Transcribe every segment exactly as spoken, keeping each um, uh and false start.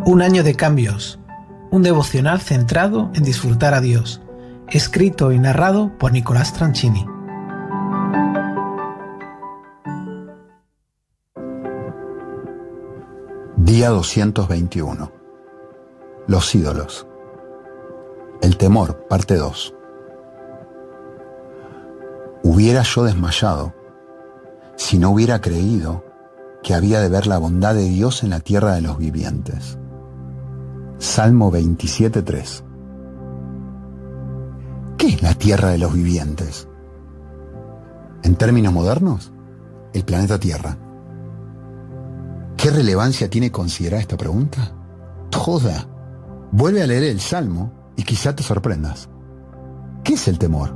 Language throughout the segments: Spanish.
Un año de cambios, un devocional centrado en disfrutar a Dios, escrito y narrado por Nicolás Tranchini. Día doscientos veintiuno. Los ídolos. El temor, parte dos. Hubiera yo desmayado si no hubiera creído que había de ver la bondad de Dios en la tierra de los vivientes. Salmo veintisiete, tres. ¿Qué es la tierra de los vivientes? En términos modernos, el planeta Tierra. ¿Qué relevancia tiene considerar esta pregunta? Toda. Vuelve a leer el Salmo y quizá te sorprendas. ¿Qué es el temor?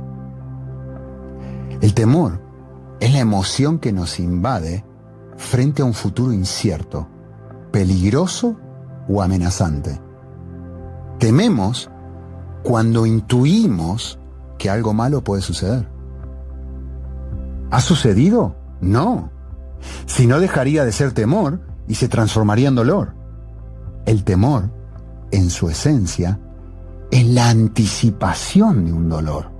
El temor es la emoción que nos invade frente a un futuro incierto, peligroso o amenazante. Tememos cuando intuimos que algo malo puede suceder. ¿Ha sucedido? No. Si no, dejaría de ser temor y se transformaría en dolor. El temor, en su esencia, es la anticipación de un dolor.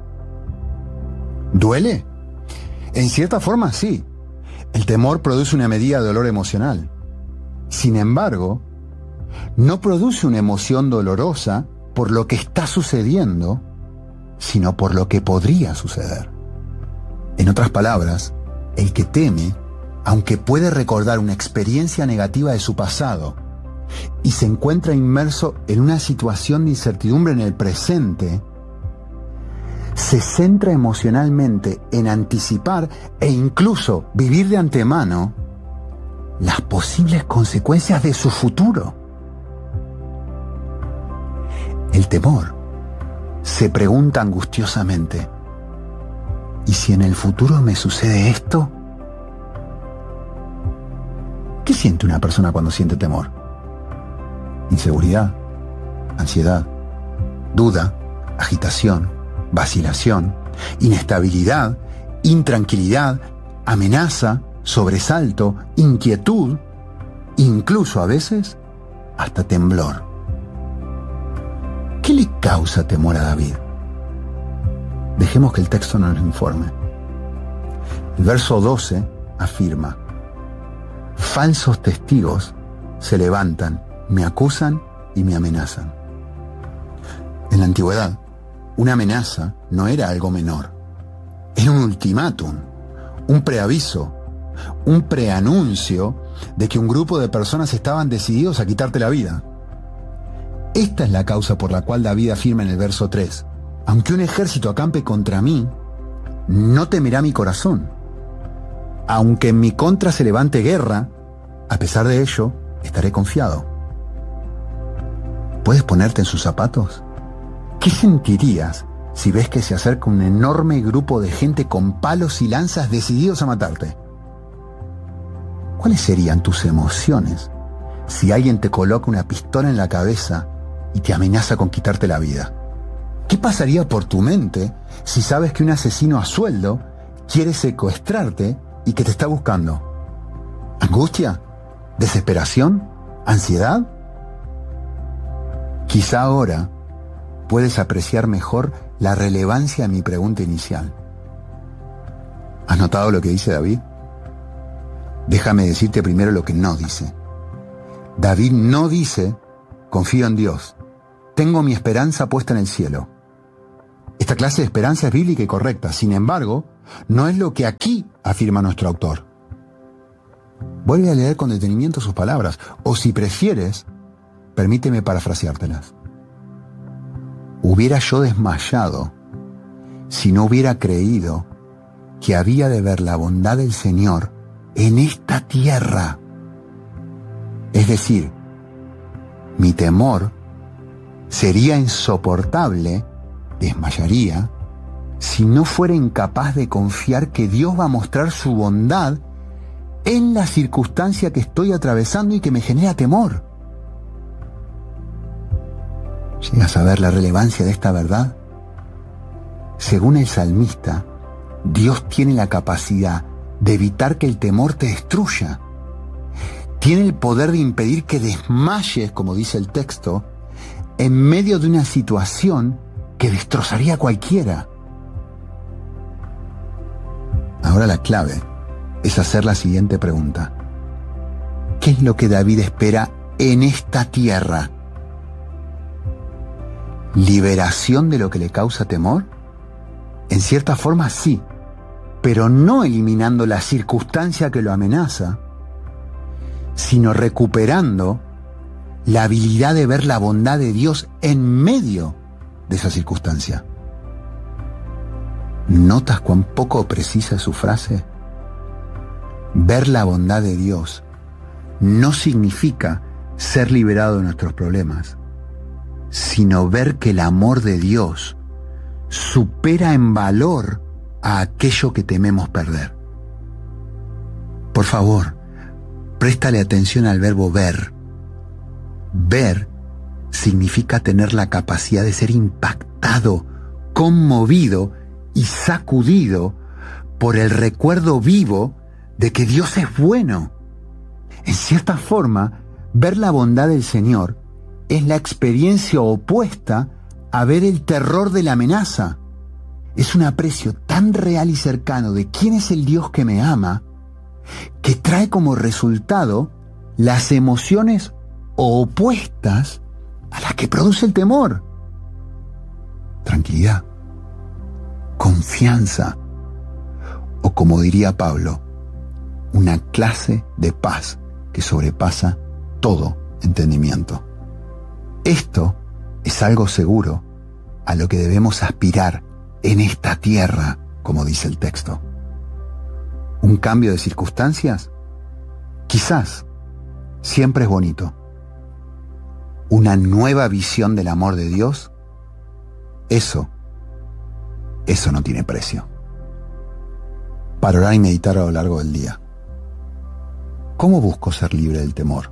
¿Duele? En cierta forma, sí. El temor produce una medida de dolor emocional. Sin embargo, no produce una emoción dolorosa por lo que está sucediendo, sino por lo que podría suceder. En otras palabras, el que teme, aunque puede recordar una experiencia negativa de su pasado y se encuentra inmerso en una situación de incertidumbre en el presente, se centra emocionalmente en anticipar e incluso vivir de antemano las posibles consecuencias de su futuro. El temor se pregunta angustiosamente: ¿y si en el futuro me sucede esto? ¿Qué siente una persona cuando siente temor? Inseguridad, ansiedad, duda, agitación, vacilación, inestabilidad, intranquilidad, amenaza, sobresalto, inquietud, incluso a veces hasta temblor. ¿Qué le causa temor a David? Dejemos que el texto nos lo informe. El verso doce afirma: falsos testigos se levantan, me acusan y me amenazan. En la antigüedad, una amenaza no era algo menor. Era un ultimátum, un preaviso, un preanuncio de que un grupo de personas estaban decididos a quitarte la vida. Esta es la causa por la cual David afirma en el verso tres: aunque un ejército acampe contra mí, no temerá mi corazón. Aunque en mi contra se levante guerra, a pesar de ello, estaré confiado. ¿Puedes ponerte en sus zapatos? ¿Qué sentirías si ves que se acerca un enorme grupo de gente con palos y lanzas decididos a matarte? ¿Cuáles serían tus emociones si alguien te coloca una pistola en la cabeza y te amenaza con quitarte la vida? ¿Qué pasaría por tu mente si sabes que un asesino a sueldo quiere secuestrarte y que te está buscando? ¿Angustia? ¿Desesperación? ¿Ansiedad? Quizá ahora puedes apreciar mejor la relevancia de mi pregunta inicial. ¿Has notado lo que dice David? Déjame decirte primero lo que no dice. David no dice: confío en Dios, tengo mi esperanza puesta en el cielo. Esta clase de esperanza es bíblica y correcta. Sin embargo, no es lo que aquí afirma nuestro autor. Vuelve a leer con detenimiento sus palabras, o si prefieres, permíteme parafraseártelas. Hubiera yo desmayado si no hubiera creído que había de ver la bondad del Señor en esta tierra. Es decir, mi temor sería insoportable, desmayaría, si no fuera incapaz de confiar que Dios va a mostrar su bondad en la circunstancia que estoy atravesando y que me genera temor. ¿Llegas a ver la relevancia de esta verdad? Según el salmista, Dios tiene la capacidad de evitar que el temor te destruya. tiene el poder de impedir que desmayes, como dice el texto, en medio de una situación que destrozaría a cualquiera. Ahora la clave es hacer la siguiente pregunta. ¿Qué es lo que David espera en esta tierra? ¿Liberación de lo que le causa temor? En cierta forma sí, pero no eliminando la circunstancia que lo amenaza, sino recuperando la habilidad de ver la bondad de Dios en medio de esa circunstancia. ¿Notas cuán poco precisa es su frase? Ver la bondad de Dios no significa ser liberado de nuestros problemas, sino ver que el amor de Dios supera en valor a aquello que tememos perder. Por favor, préstale atención al verbo ver. Ver significa tener la capacidad de ser impactado, conmovido y sacudido por el recuerdo vivo de que Dios es bueno. En cierta forma, ver la bondad del Señor es la experiencia opuesta a ver el terror de la amenaza. Es un aprecio tan real y cercano de quién es el Dios que me ama, que trae como resultado las emociones opuestas a las que produce el temor. Tranquilidad, confianza, o como diría Pablo, una clase de paz que sobrepasa todo entendimiento. Esto es algo seguro a lo que debemos aspirar en esta tierra, como dice el texto. ¿Un cambio de circunstancias? Quizás. Siempre es bonito. ¿Una nueva visión del amor de Dios? Eso, eso no tiene precio. Para orar y meditar a lo largo del día. ¿Cómo busco ser libre del temor?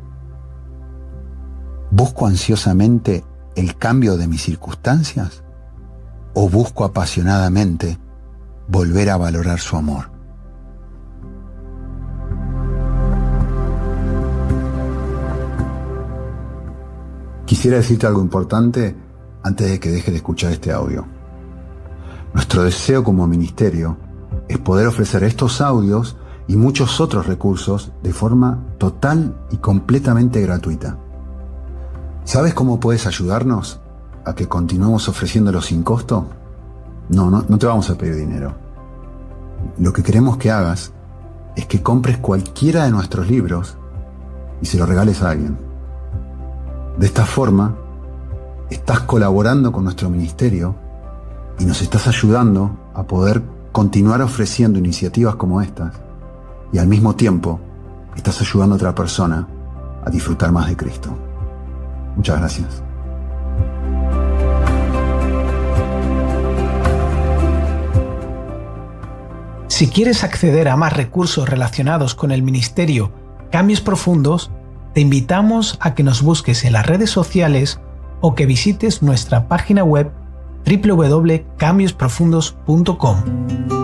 ¿Busco ansiosamente el cambio de mis circunstancias? ¿O busco apasionadamente volver a valorar su amor? Quisiera decirte algo importante antes de que dejes de escuchar este audio. Nuestro deseo como ministerio es poder ofrecer estos audios y muchos otros recursos de forma total y completamente gratuita. ¿Sabes cómo puedes ayudarnos a que continuemos ofreciéndolos sin costo? No, no, no te vamos a pedir dinero. Lo que queremos que hagas es que compres cualquiera de nuestros libros y se lo regales a alguien. De esta forma, estás colaborando con nuestro ministerio y nos estás ayudando a poder continuar ofreciendo iniciativas como estas, y al mismo tiempo estás ayudando a otra persona a disfrutar más de Cristo. Muchas gracias. Si quieres acceder a más recursos relacionados con el ministerio Cambios Profundos, te invitamos a que nos busques en las redes sociales o que visites nuestra página web doble u doble u doble u punto cambios profundos punto com.